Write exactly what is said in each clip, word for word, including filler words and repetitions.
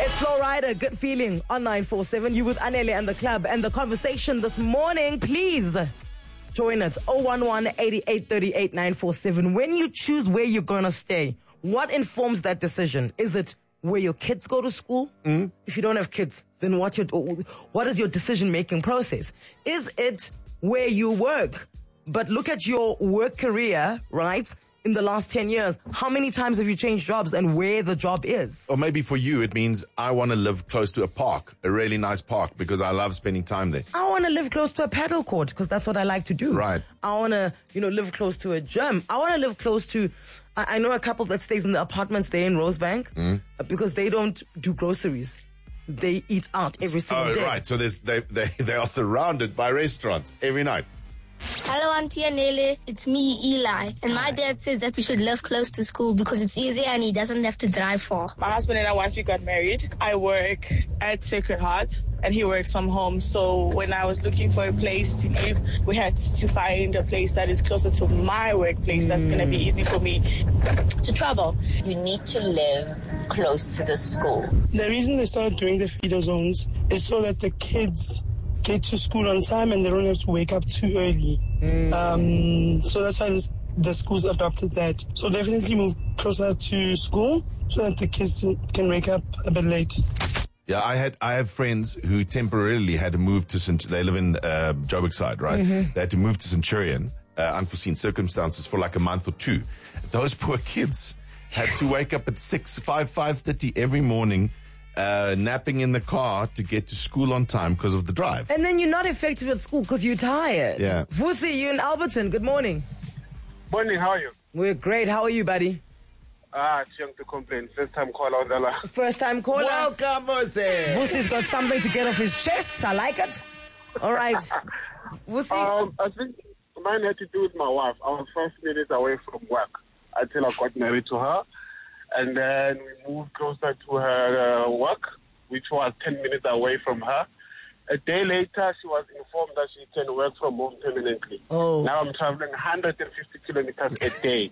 It's Flow Rider, Good Feeling on nine four seven. You with Anele and the club. And the conversation this morning, please join it. oh one one, eighty-eight thirty-eight, nine four seven. When you choose where you're going to stay, what informs that decision? Is it where your kids go to school? Mm. If you don't have kids, then what, your, what is your decision-making process? Is it where you work? But look at your work career, right? In the last ten years, how many times have you changed jobs and where the job is? Or maybe for you, it means I want to live close to a park, a really nice park, because I love spending time there. I want to live close to a paddle court because that's what I like to do. Right. I want to, you know, live close to a gym. I want to live close to, I, I know a couple that stays in the apartments there in Rosebank Mm. because they don't do groceries. They eat out every single Oh, day. right. So there's, they, they, they are surrounded by restaurants every night. Hello, Auntie Anele. It's me, Eli. And my dad says that we should live close to school because it's easier and he doesn't have to drive far. My husband and I, once we got married, I work at Sacred Heart and he works from home. So when I was looking for a place to live, we had to find a place that is closer to my workplace that's going to be easy for me to travel. You need to live close to the school. The reason they started doing the feeder zones is so that the kids get to school on time and they don't have to wake up too early. Mm. Um, so that's why this, the schools adopted that. So definitely move closer to school so that the kids can wake up a bit late. Yeah, I had I have friends who temporarily had to move to Cent- they live in uh, Joburg side, right? Mm-hmm. They had to move to Centurion, uh, unforeseen circumstances, for like a month or two. Those poor kids had to wake up at six, five, five thirty every morning. Uh, napping in the car to get to school on time because of the drive. And then you're not effective at school because you're tired. Yeah. Vusi, you in Alberton. Good morning. Morning, how are you? We're great. How are you, buddy? Ah, it's young to complain. First time caller on the line. First time caller. Welcome, Vusi. Vusi's got something to get off his chest. I like it. All right. Vusi. Um, I think mine had to do with my wife. I was five minutes away from work until I got married to her. And then we moved closer to her uh, work, which was ten minutes away from her. A day later, she was informed that she can work from home permanently. Oh. Now I'm traveling one hundred fifty kilometers a day.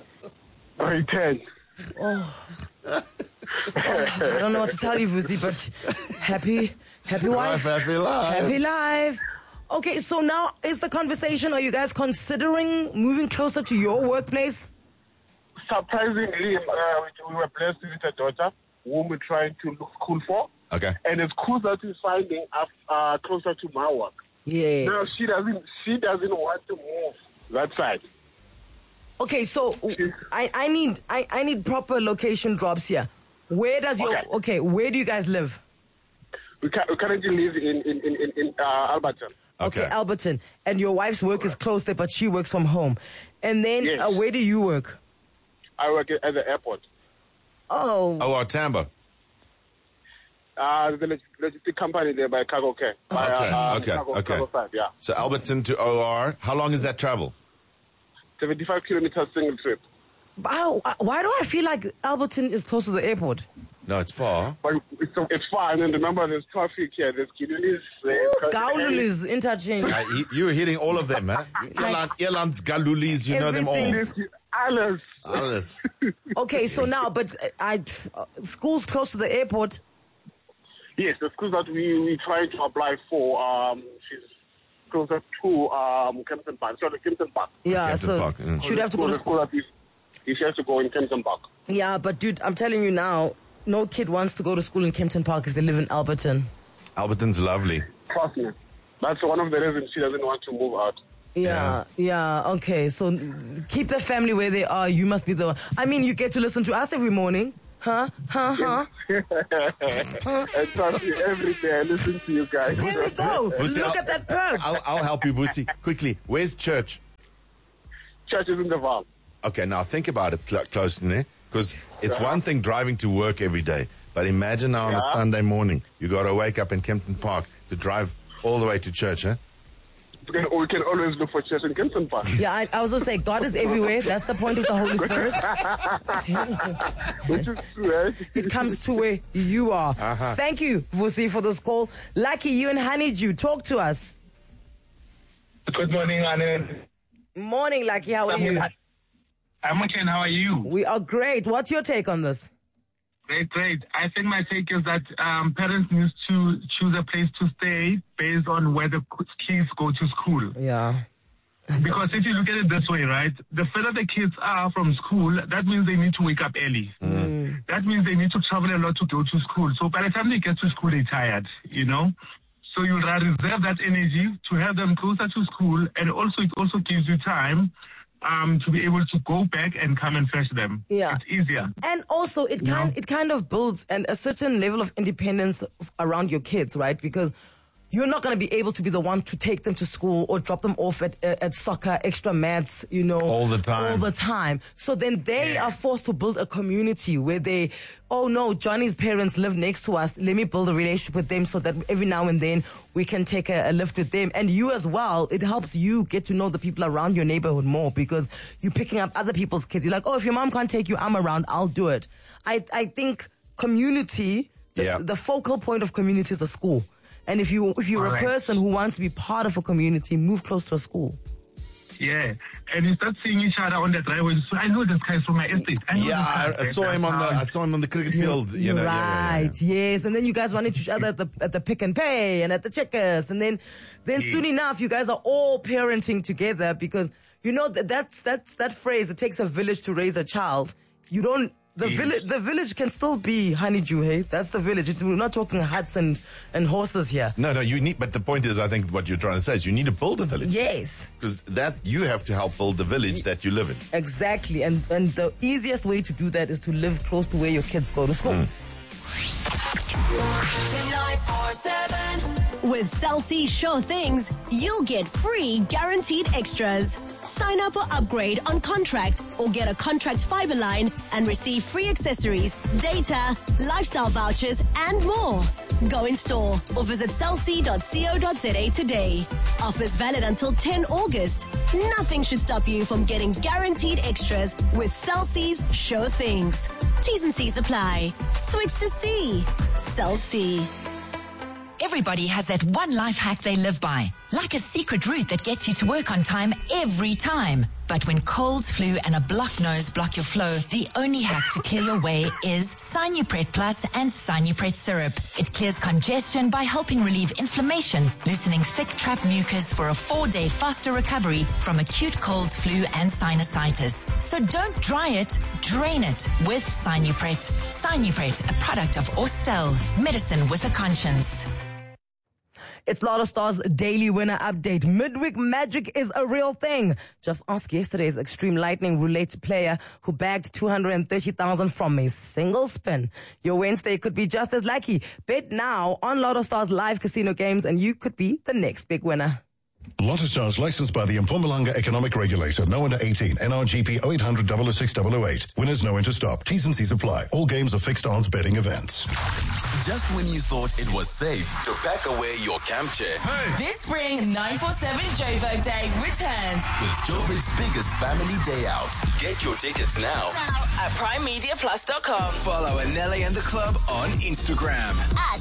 Return. Oh. oh. I don't know what to tell you, Vusi, but happy, happy wife. Life, happy life. Happy life. Okay, so now is the conversation, are you guys considering moving closer to your workplace? Surprisingly, uh, we were blessed with a daughter whom we're trying to look cool for. Okay. And it's cool that we're finding uh, closer to my work. Yeah. Now she doesn't. She doesn't want to move that side. Okay, so I, I need I, I need proper location drops here. Where does your Okay. okay? Where do you guys live? We, ca- we currently live in in in in, in uh, Alberton. Okay. Okay. Alberton, and your wife's work is close there, but she works from home. And then Yes. uh, where do you work? I work at the airport. Oh, Oh, our Tambo. Uh, the log- logistic company there by Cargo Care. By, Okay, uh, okay, Cargo, okay. Cargo side, yeah. So Alberton to O R. How long is that travel? seventy-five kilometers single trip. wow! Why do I feel like Alberton is close to the airport? No, it's far. But it's, it's fine. And remember, there's traffic here. There's Gilulis. Gaululis interchange. Uh, he- you're hitting all of them, huh? Irland, Irland's Galulis, you know them all. Everything. Alice. Alice. Okay, so now, but uh, I uh, school's close to the airport. Yes, the school that we we trying to apply for, um, she's closer to um, Kempton Park. Sorry, Kempton Park. Yeah, Kempton so Park, mm. should have to go to The school. school that is, she has to go in Kempton Park. Yeah, but dude, I'm telling you now, no kid wants to go to school in Kempton Park if they live in Alberton. Alberton's lovely. Trust me. That's one of the reasons she doesn't want to move out. Yeah, yeah, okay. So keep the family where they are. You must be the one. I mean, you get to listen to us every morning. Huh? Huh? Huh? And trust me, every day I listen to you guys. There we go. Vusi, Look I'll- at that perk. I'll, I'll help you, Vusi. Quickly. Where's church? Church is in the Val. Okay, now think about it cl- close in there. Because it's one thing driving to work every day. But imagine now on a Yeah. Sunday morning, you got to wake up in Kempton Park to drive all the way to church, huh? We can, we can always look for church in Kempton Park. Yeah, I, I was going to say, God is everywhere. That's the point of the Holy Spirit. Which is true, eh? It comes to where you are. Uh-huh. Thank you, Vusi, for this call. Lucky, you and Honeydew, talk to us. Good morning, Anne. Morning, Lucky. How are you? I'm okay, and how are you? We are great. What's your take on this? Great, great. I think my take is that um, parents need to choose a place to stay based on where the kids go to school. Yeah. Because if you look at it this way, right, the further the kids are from school, that means they need to wake up early. Mm. That means they need to travel a lot to go to school. So by the time they get to school, they're tired, you know? So you reserve that energy to have them closer to school, and also it also gives you time um, to be able to go back and come and fetch them. Yeah. It's easier. And also it kind, it kind of builds an, a certain level of independence around your kids, right? Because you're not going to be able to be the one to take them to school or drop them off at uh, at soccer, extra mats, you know. All the time. All the time. So then they yeah. are forced to build a community where they, oh no, Johnny's parents live next to us. Let me build a relationship with them so that every now and then we can take a, a lift with them. And you as well, it helps you get to know the people around your neighborhood more because you're picking up other people's kids. You're like, oh, if your mom can't take you, I'm around, I'll do it. I, I think community, the, yeah. the focal point of community is the school. And if you if you're All a right. person who wants to be part of a community, move close to a school. Yeah, and you start seeing each other on the driveway. So I know this guy's from my estate. I know Yeah, I, this guy. I saw him on the I saw him on the cricket field. You know, yeah, yeah, Right, yeah. yes. And then you guys run into each other at the at the Pick and Pay and at the Checkers. And then then Yeah. soon enough you guys are all parenting together because you know that that's that's that phrase, it takes a village to raise a child. You don't The Yes. village, the village can still be honeydew, hey? That's the village. We're not talking huts and, and horses here. No, no, you need, but the point is, I think what you're trying to say is you need to build a village. Yes. Because that, you have to help build the village that you live in. Exactly. And, and the easiest way to do that is to live close to where your kids go to school. Mm. nine four seven. With Cell C Sure Things, you'll get free guaranteed extras. Sign up or upgrade on contract or get a contract fiber line and receive free accessories, data, lifestyle vouchers and more. Go in store or visit cell c dot co dot za today. Offers valid until the tenth of August. Nothing should stop you from getting guaranteed extras with Cell C's Sure Things. T's and C's apply. Switch to C. Cell C. Everybody has that one life hack they live by, like a secret route that gets you to work on time every time. But when colds, flu, and a blocked nose block your flow, the only hack to clear your way is Sinupret Plus and Sinupret Syrup. It clears congestion by helping relieve inflammation, loosening thick trapped mucus for a four-day faster recovery from acute colds, flu, and sinusitis. So don't dry it, drain it with Sinupret. Sinupret, a product of Austell, medicine with a conscience. It's Lotto Stars daily winner update. Midweek magic is a real thing. Just ask yesterday's Extreme Lightning Roulette player who bagged two hundred thirty thousand from a single spin. Your Wednesday could be just as lucky. Bet now on Lotto Stars live casino games and you could be the next big winner. Lotto Stars licensed by the Mpumalanga Economic Regulator. No under eighteen. N R G P oh eight hundred, oh oh six, oh oh eight. Winners know when to stop. T's and C's apply. All games are fixed odds betting events. Just when you thought it was safe to pack away your camp chair. Hey! This spring, nine four seven Joburg Day returns With Joburg's biggest family day out. Get your tickets now at prime media plus dot com. Follow Anele and the club on Instagram.